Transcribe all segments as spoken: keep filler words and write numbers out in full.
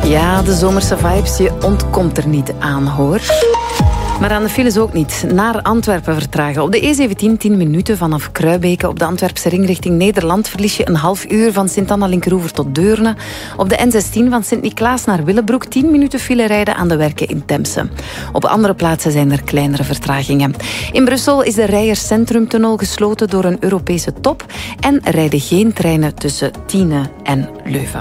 Ja, de zomerse vibes, je ontkomt er niet aan, hoor. Maar aan de files ook niet. Naar Antwerpen vertragen. Op de E zeventien tien minuten vanaf Kruibeke. Op de Antwerpse ring richting Nederland verlies je een half uur van Sint-Anna-Linkeroever tot Deurne. Op de N zestien van Sint-Niklaas naar Willebroek tien minuten file rijden aan de Werken in Temse. Op andere plaatsen zijn er kleinere vertragingen. In Brussel is de Rijers Centrumtunnel gesloten door een Europese top en rijden geen treinen tussen Tiene en Leuven.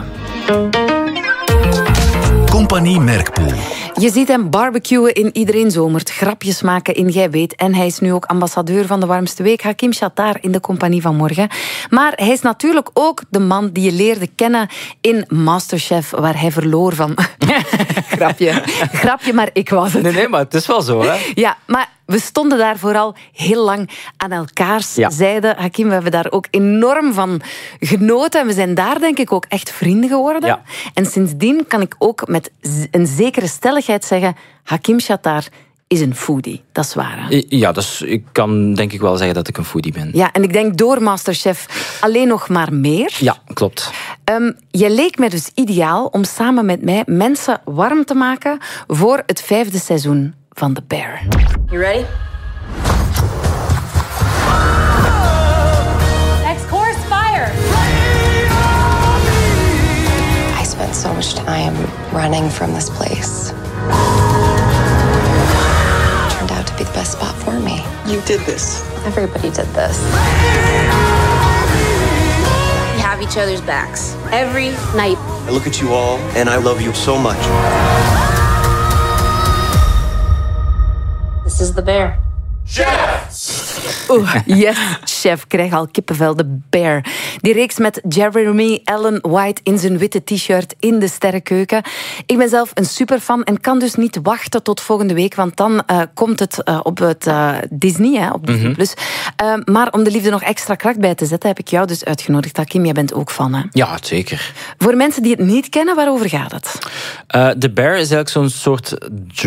Compagnie Merkpoel. Je ziet hem barbecuen in Iedereen Zomert, grapjes maken in Jij Weet. En hij is nu ook ambassadeur van de warmste week, Hakim Shatar, in de Compagnie van Morgen. Maar hij is natuurlijk ook de man die je leerde kennen in Masterchef, waar hij verloor van... Grapje. Grapje, maar ik was het. Nee, nee, maar het is wel zo, hè? Ja, maar we stonden daar vooral heel lang aan elkaars ja. zijde. Hakim, we hebben daar ook enorm van genoten. En we zijn daar denk ik ook echt vrienden geworden. Ja. En sindsdien kan ik ook met een zekere stelligheid zeggen... Hakim Shatar is een foodie. Dat is waar. Hè? Ja, dus ik kan denk ik wel zeggen dat ik een foodie ben. Ja, en ik denk door Masterchef alleen nog maar meer. Ja, klopt. Um, je leek mij dus ideaal om samen met mij mensen warm te maken voor het vijfde seizoen van The Bear. You ready? Next course, fire! I spent so much time running from this place. It turned out to be the best spot for me. You did this. Everybody did this. We have each other's backs every night. I look at you all and I love you so much. This is The Bear. Oeh, yes, chef. Ik krijg al kippenvel, The Bear. Die reeks met Jeremy Allen White in zijn witte t-shirt in de sterrenkeuken. Ik ben zelf een superfan en kan dus niet wachten tot volgende week, want dan uh, komt het uh, op het uh, Disney, hè, op Disney+. Mm-hmm. Plus. Uh, maar om de liefde nog extra kracht bij te zetten, heb ik jou dus uitgenodigd. Hakim, jij bent ook fan, hè? Ja, zeker. Voor mensen die het niet kennen, waarover gaat het? Uh, The Bear is eigenlijk zo'n soort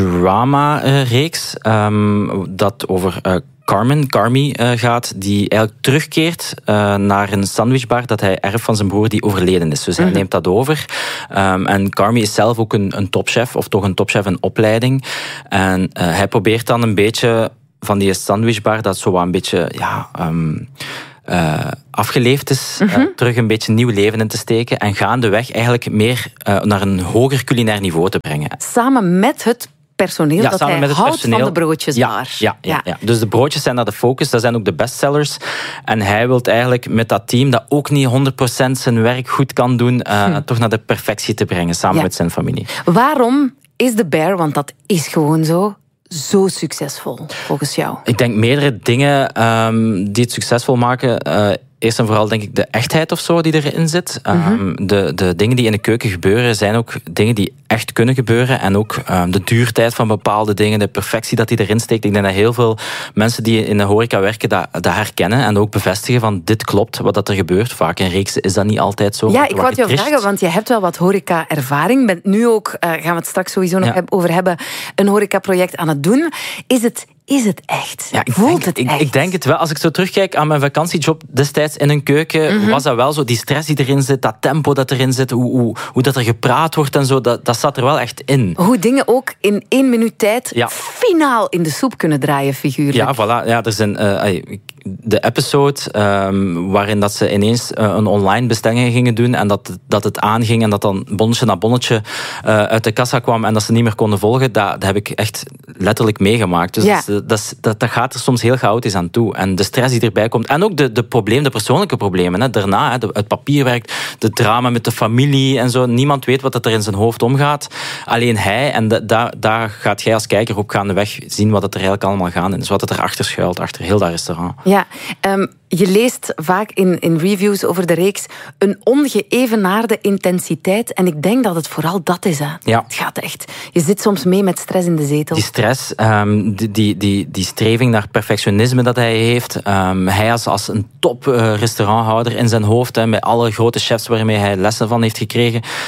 drama-reeks um, dat over... Uh, Carmen, Carmi, uh, gaat, die eigenlijk terugkeert uh, naar een sandwichbar dat hij erft van zijn broer die overleden is. Dus hij mm-hmm. neemt dat over. Um, en Carmi is zelf ook een, een topchef, of toch een topchef in opleiding. En uh, hij probeert dan een beetje van die sandwichbar, dat zo wat een beetje... ja. Um, Uh, afgeleefd is, mm-hmm. uh, terug een beetje nieuw leven in te steken en gaandeweg eigenlijk meer uh, naar een hoger culinair niveau te brengen. Samen met het personeel ja, dat samen hij met het houdt personeel. van de broodjes ja, daar. Ja, ja, ja. Ja. Dus de broodjes zijn daar de focus, dat zijn ook de bestsellers. En hij wil eigenlijk met dat team, dat ook niet honderd procent zijn werk goed kan doen, uh, hm. toch naar de perfectie te brengen, samen ja. met zijn familie. Waarom is The Bear, want dat is gewoon zo... zo succesvol, volgens jou? Ik denk meerdere dingen um, die het succesvol maken. Uh, Eerst en vooral denk ik de echtheid of zo die erin zit. Mm-hmm. Um, de, de dingen die in de keuken gebeuren zijn ook dingen die echt kunnen gebeuren. En ook um, de duurtijd van bepaalde dingen, de perfectie dat die erin steekt. Ik denk dat heel veel mensen die in de horeca werken dat, dat herkennen en ook bevestigen van dit klopt, wat dat er gebeurt. Vaak in reeksen is dat niet altijd zo. Ja, ik wou het jou vragen, want je hebt wel wat horeca-ervaring. Bent nu ook, uh, gaan we het straks sowieso nog ja. over hebben, een horeca-project aan het doen. Is het... Is het echt? Ja, ik Voelt denk, het ik, echt? Ik denk het wel. Als ik zo terugkijk aan mijn vakantiejob destijds in een keuken, mm-hmm. was dat wel zo. Die stress die erin zit, dat tempo dat erin zit, hoe, hoe, hoe dat er gepraat wordt en zo, dat, dat zat er wel echt in. Hoe dingen ook in één minuut tijd ja. finaal in de soep kunnen draaien, figuurlijk. Ja, voilà. Ja, er zijn uh, de episode um, waarin dat ze ineens uh, een online bestelling gingen doen en dat, dat het aanging en dat dan bonnetje na bonnetje uh, uit de kassa kwam en dat ze niet meer konden volgen, dat, dat heb ik echt letterlijk meegemaakt. Dus ja. dat, dat, dat, dat gaat er soms heel chaotisch aan toe. En de stress die erbij komt. En ook de, de problemen, de persoonlijke problemen. Hè. Daarna, hè, de, het papierwerk, de drama met de familie en zo. Niemand weet wat er in zijn hoofd omgaat. Alleen hij. En de, da, daar gaat jij als kijker ook gaandeweg zien wat er eigenlijk allemaal gaande is. Wat er erachter schuilt, achter heel dat restaurant. Ja, um, je leest vaak in, in reviews over de reeks een ongeëvenaarde intensiteit. En ik denk dat het vooral dat is. Hè. Ja. Het gaat echt. Je zit soms mee met stress in de zetel. Die stress, um, die, die, die, die streving naar perfectionisme dat hij heeft. Um, hij als, als een top uh, restauranthouder in zijn hoofd, hè, met alle grote chefs waarmee hij lessen van heeft gekregen.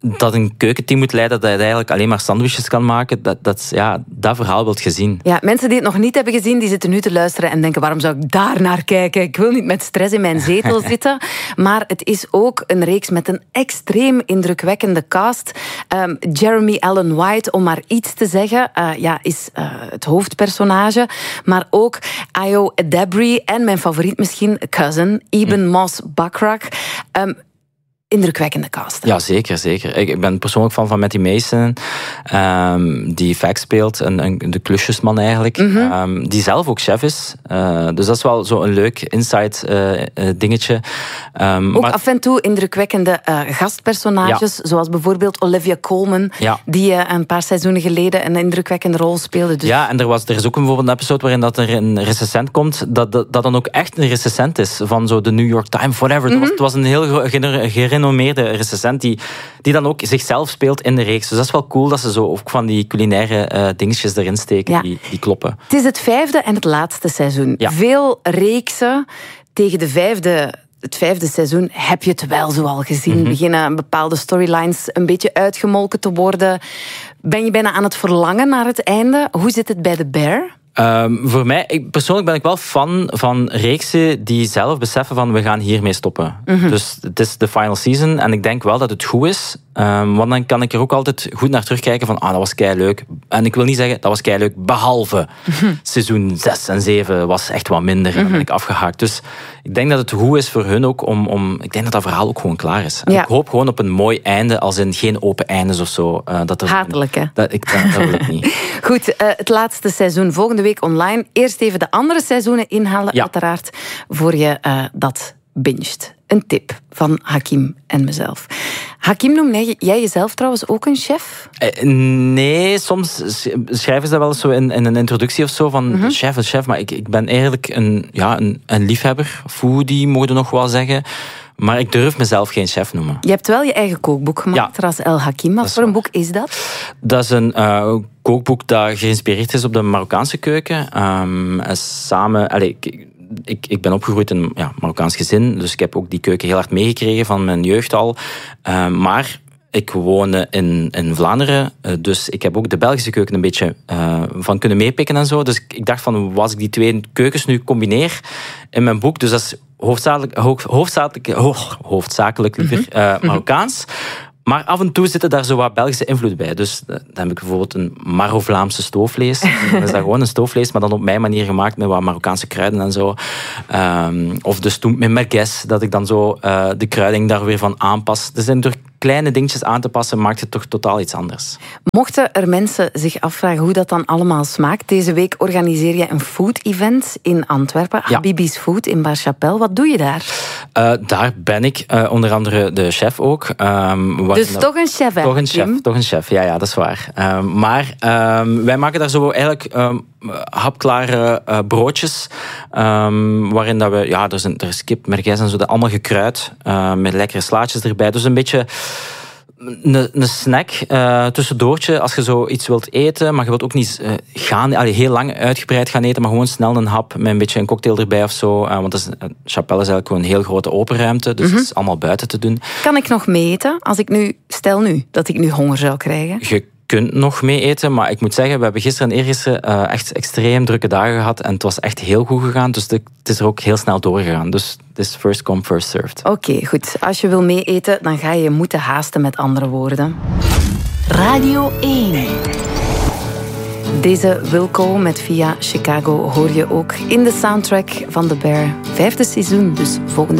dat een keukenteam moet leiden dat hij eigenlijk alleen maar sandwiches kan maken. Dat, dat, ja, dat verhaal wilt je zien. Ja, mensen die het nog niet hebben gezien, die zitten nu te luisteren en denken, waarom zou ik daar naar kijken? Ik wil niet met stress in mijn zetel zitten. Maar het is ook een reeks met een extreem indrukwekkende cast. Um, Jeremy Allen White, om maar iets te zeggen, uh, ja, is uh, het hoofdpersonage. Maar ook Ayo Edebiri en mijn favoriet misschien, Cousin, Eben hm. Moss Backrack. Um, Indrukwekkende cast. Ja, zeker, zeker. Ik ben persoonlijk fan van Matty Mason, um, die Vax speelt, een, een, de klusjesman eigenlijk, mm-hmm. um, die zelf ook chef is. Uh, dus dat is wel zo'n leuk inside uh, uh, dingetje. Um, ook maar... af en toe indrukwekkende uh, gastpersonages, ja. zoals bijvoorbeeld Olivia Colman, ja. die uh, een paar seizoenen geleden een indrukwekkende rol speelde. Dus... Ja, en er, was, er is ook bijvoorbeeld een episode waarin dat er een recensent komt, dat, dat, dat dan ook echt een recensent is van zo de New York Times, whatever. Mm-hmm. Het was, het was een heel gener- gerenommeerde recensent die, die dan ook zichzelf speelt in de reeks. Dus dat is wel cool dat ze zo ook van die culinaire uh, dingetjes erin steken, ja. die, die kloppen. Het is het vijfde en het laatste seizoen. Ja. Veel reeksen tegen de vijfde... Het vijfde seizoen heb je het wel zo al gezien. Mm-hmm. Beginnen bepaalde storylines een beetje uitgemolken te worden. Ben je bijna aan het verlangen naar het einde? Hoe zit het bij The Bear? Um, voor mij, ik, persoonlijk ben ik wel fan van reeksen die zelf beseffen van we gaan hiermee stoppen. Mm-hmm. Dus het is de final season en ik denk wel dat het goed is. Um, want dan kan ik er ook altijd goed naar terugkijken van ah, dat was keileuk. En ik wil niet zeggen dat was keileuk, behalve mm-hmm. seizoen zes en zeven was echt wat minder. Mm-hmm. En dan ben ik afgehaakt. Dus ik denk dat het goed is voor hun ook om... om ik denk dat dat verhaal ook gewoon klaar is. En ja. ik hoop gewoon op een mooi einde, als in geen open eindes of zo. Uh, dat er, Hatelijk, hè? Dat, ik, dat, dat wil ik niet. Goed, uh, het laatste seizoen volgende week online. Eerst even de andere seizoenen inhalen, ja. uiteraard, voor je uh, dat binget. Een tip van Hakim en mezelf. Hakim, noem jij jezelf trouwens ook een chef? Eh, nee, soms schrijven ze dat wel eens zo in, in een introductie of zo, van mm-hmm. chef, een chef. Maar ik, ik ben eigenlijk een, ja, een, een liefhebber. Foodie, mogen we nog wel zeggen. Maar ik durf mezelf geen chef noemen. Je hebt wel je eigen kookboek gemaakt, ja. Ras El Hakim. Wat voor een boek is dat? Dat is een uh, kookboek dat geïnspireerd is op de Marokkaanse keuken. Um, samen... Allez, ik, Ik, ik ben opgegroeid in een ja, Marokkaans gezin, dus ik heb ook die keuken heel hard meegekregen van mijn jeugd al. Uh, maar ik woonde in, in Vlaanderen, uh, dus ik heb ook de Belgische keuken een beetje uh, van kunnen meepikken en zo. Dus ik, ik dacht van, als ik die twee keukens nu combineer in mijn boek, dus dat is hoofdzakelijk, hoofdzakelijk, hoofdzakelijk liever uh, Marokkaans. Maar af en toe zitten daar zo wat Belgische invloed bij. Dus dan heb ik bijvoorbeeld een Maro-Vlaamse stoofvlees. Dan is dat gewoon een stoofvlees, maar dan op mijn manier gemaakt met wat Marokkaanse kruiden en zo. Um, of de stoem met merguez, dat ik dan zo uh, de kruiding daar weer van aanpas. Dus door kleine dingetjes aan te passen, maakt het toch totaal iets anders. Mochten er mensen zich afvragen hoe dat dan allemaal smaakt, deze week organiseer je een food-event in Antwerpen. Ja. Habibi's Food in Bar Chapelle. Wat doe je daar? Uh, daar ben ik, uh, onder andere de chef ook. Um, dus dat... toch een chef, hè? Toch een chef, toch een chef. Ja, ja, dat is waar. Um, maar um, wij maken daar zo eigenlijk um, hapklare uh, broodjes, um, waarin dat we, ja, er is, een, er is kip, merguez en zo, dat allemaal gekruid, uh, met lekkere slaatjes erbij. Dus een beetje een, een snack, uh, tussendoortje, als je zo iets wilt eten, maar je wilt ook niet uh, gaan, allee, heel lang uitgebreid gaan eten, maar gewoon snel een hap met een beetje een cocktail erbij of zo. Uh, want dat is, uh, Chapelle is eigenlijk gewoon een heel grote open ruimte, dus mm-hmm. het is allemaal buiten te doen. Kan ik nog mee eten? Als ik nu, stel nu, dat ik nu honger zou krijgen? Je kunt nog mee eten, maar ik moet zeggen, we hebben gisteren en eergisteren uh, echt extreem drukke dagen gehad en het was echt heel goed gegaan, dus de, het is er ook heel snel doorgegaan. Dus het is first come, first served. Oké, okay, goed. Als je wil mee eten, dan ga je je moeten haasten, met andere woorden. Radio één. Deze Wilco met Via Chicago hoor je ook in de soundtrack van The Bear. Vijfde seizoen, dus volgende